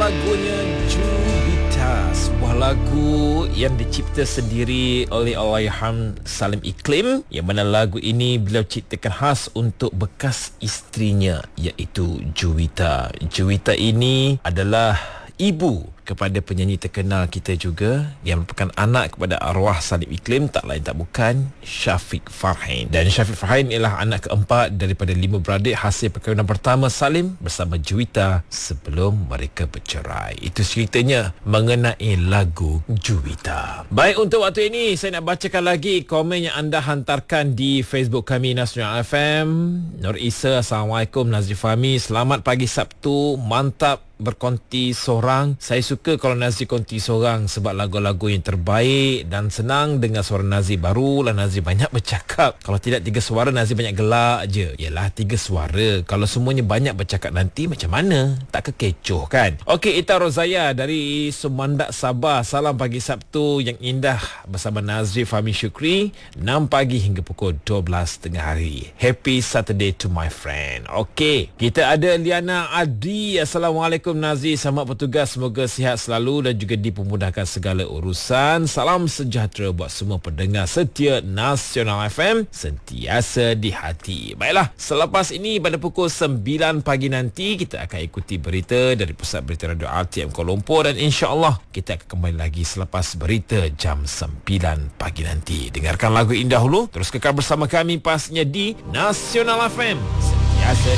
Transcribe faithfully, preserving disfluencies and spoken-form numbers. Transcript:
lagunya Juwita, sebuah lagu yang dicipta sendiri oleh Allahyarham Salim Iklim, yang mana lagu ini beliau ciptakan khas untuk bekas isterinya, iaitu Juwita. Juwita ini adalah ibu kepada penyanyi terkenal kita juga, yang merupakan anak kepada arwah Salim Iklim, tak lain tak bukan Syafiq Farhain. Dan Syafiq Farhain ialah anak keempat daripada lima beradik hasil perkahwinan pertama Salim bersama Juwita sebelum mereka bercerai. Itu ceritanya mengenai lagu Juwita. Baik, untuk waktu ini saya nak bacakan lagi komen yang anda hantarkan di Facebook kami Nasional F M. Nur Isa, Assalamualaikum Nazif Fahmi, selamat pagi Sabtu, mantap berkonti seorang. Saya suka kalau Nazri konti seorang sebab lagu-lagu yang terbaik dan senang dengar suara Nazri. Barulah Nazri banyak bercakap. Kalau tidak tiga suara, Nazri banyak gelak je. Yalah, tiga suara. Kalau semuanya banyak bercakap nanti macam mana? Tak kekecoh kan? Okey, Ita Rozaya dari Sumandak, Sabah. Salam pagi Sabtu yang indah bersama Nazri Fahmi Syukri, enam pagi hingga pukul dua belas tengah hari. Happy Saturday to my friend. Okey, kita ada Liana Adi. Assalamualaikum Nazri, selamat bertugas, semoga sihat selalu dan juga dipermudahkan segala urusan. Salam sejahtera buat semua pendengar setia Nasional F M, sentiasa di hati. Baiklah, selepas ini pada pukul sembilan pagi nanti kita akan ikuti berita dari Pusat Berita Radio R T M Kuala Lumpur, dan insya-Allah kita akan kembali lagi selepas berita jam sembilan pagi nanti. Dengarkan lagu indah dulu, terus kekal bersama kami pastinya di Nasional F M, sentiasa